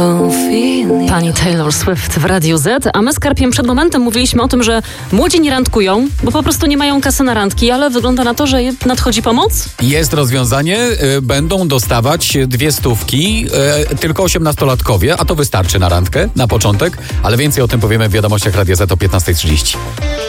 Pani Taylor Swift w Radiu Z, a my z Karpiem przed momentem mówiliśmy o tym, że młodzi nie randkują, bo po prostu nie mają kasy na randki, ale wygląda na to, że nadchodzi pomoc? Jest rozwiązanie, będą dostawać 200, tylko 18-latkowie, a to wystarczy na randkę, na początek, ale więcej o tym powiemy w wiadomościach Radia Z o 15:30.